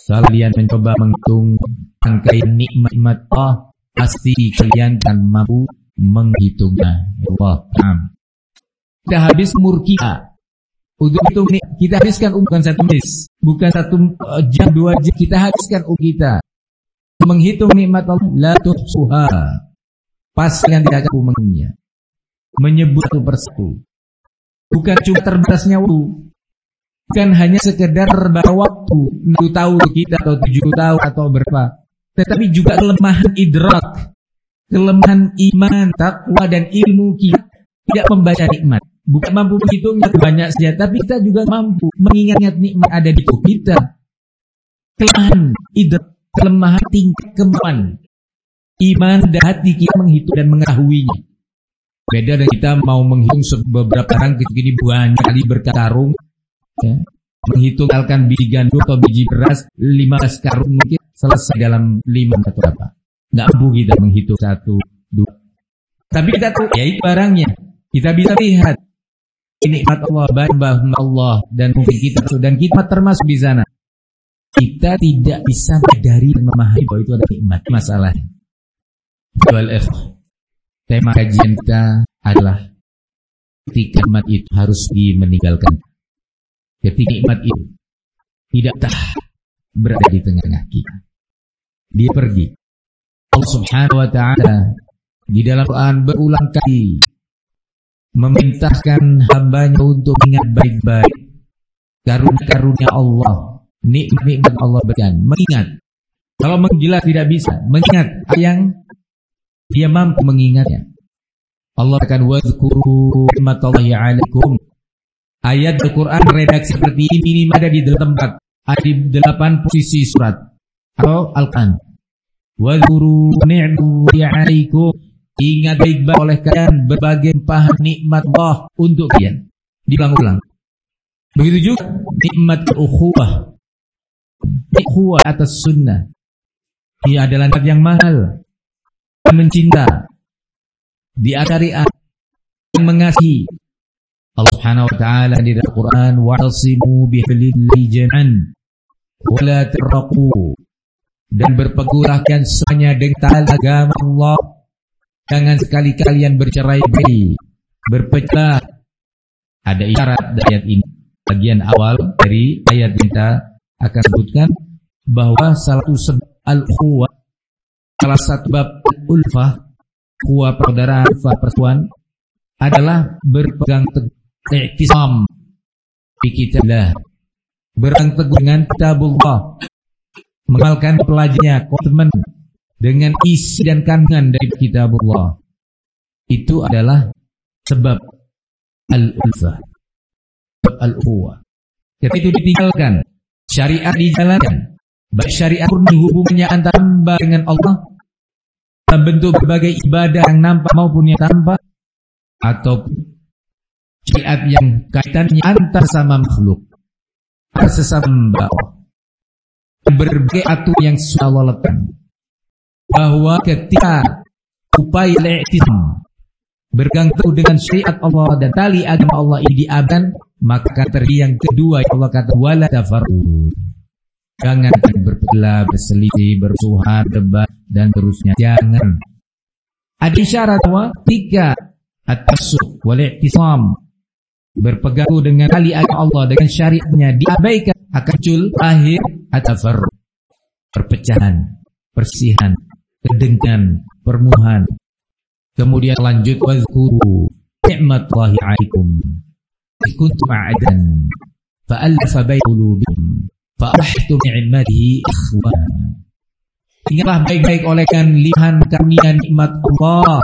Kalian mencoba menghitung rangkaian nikmat Allah, pasti kalian kan mampu menghitungnya. Allah, kita habis umur kita untuk hitung nih. Kita habiskan umur, bukan satu menit, bukan 1 jam 2 jam. Kita habiskan umur kita menghitung nikmat Allah. La tuhsuha, pas kalian tidak akan menghitungnya, menyebut satu persatu. Bukan cuma terbatasnya waktu, bukan hanya sekedar bahwa waktu 6 tahun kita atau 7 tahun atau berapa, tetapi juga kelemahan idrak, kelemahan iman, takwa dan ilmu kita tidak membaca nikmat. Bukan mampu menghitungnya banyak saja, tapi kita juga mampu mengingat nikmat ada di tubuh kita. Kelemahan idrak, kelemahan tingkat kemampuan iman dan hati kita menghitung dan mengetahuinya. Beda dengan kita mau menghitung beberapa barang gini banyak kali berkarung, ya. Menghitung misalkan biji gandum atau biji beras 15 karung mungkin selesai dalam 5 atau apa. Nggak mampu kita menghitung 1, 2. Tapi kita tahu ya itu barangnya. Kita bisa lihat nikmat Allah, bahwa Allah dan mungkin kita dan kita termasuk di sana. Kita tidak bisa menyadari dan memahami bahwa itu ada nikmat. Masalahnya. Tema kajian kita adalah ketika nikmat itu harus dimeninggalkan. Ketika nikmat itu tidak berada di tengah-tengah kita, dia pergi. Allah Subhanahu wa ta'ala di dalam Quran berulang kali memerintahkan hambanya untuk ingat baik-baik karunia Allah, nikmat Allah berikan. Mengingat, kalau menjelas tidak bisa, mengingat yang dia mampu mengingatnya. Allah akan wadhkuru nikmatallahi 'alaikum. Ayat Al-Quran redaksi seperti ini ada di 8 tempat, ada di 8 posisi surat atau Al-Quran. Wadhkuru ni'matallahi 'alaikum. Ingat baik-baik oleh kalian berbagai limpahan nikmat Allah untuk kalian. Diulang-ulang. Begitu juga nikmat ukhuwah. Ukhuwah atas sunnah. Ia adalah nikmat yang mahal. Mencinta, diakari yang mengasihi. Allah Subhanahu wa ta'ala di dalam Quran, wa'tasimu bihablillahi jam'an wa la tafarraqu, dan berpeganglah kalian semuanya dengan tali agama Allah, jangan sekali-kali kalian bercerai-berai, berpecah. Ada isyarat dari ayat ini, bagian awal dari ayat yang kita akan sebutkan, bahwa salah satu sebab al-ukhuwah, salah satu bab ulfah, ukhuwah persaudaraan, ulfah persatuan adalah berpegang teguh i'tisam bi kitabillah, berpegang teguh dengan kitabullah, mengamalkan pelajarannya, komitmen dengan isi dan kandungan dari kitabullah. Itu adalah sebab al-ulfah, al-ukhuwah. Ketika itu ditinggalkan, syariat dijalankan, baik syariat murni hubungannya antara hamba dengan Allah dalam bentuk berbagai ibadah yang nampak maupun yang tampak, atau syariat yang kaitannya antar sama makhluk, sesama hamba, berbagai aturan yang sudah Allah letakkan, bahwa ketika upaya i'tisam, berpegang teguh dengan syariat Allah dan tali agama Allah ini diabaikan, maka terjadi yang kedua yang Allah kata wala tafarraqu. Jangan berbelah, berselisih, bersuhan, debat dan terusnya. Jangan. Ada isyarat bahwa tiga at-tasawwuf wal i'tisam, berpegang dengan tali agama Allah dengan syariatnya diabaikan, akan muncul akhir at-tafarruq, perpecahan, persihan, kedengkian, permusuhan. Kemudian lanjut wazkuru ni'matallahi 'alaikum kuntum a'dan fa'alafa baina qulubikum fa'ahtum ni'matihi ikhwan. Ingatlah baik-baik oleh kan limpahan karunia nikmat Allah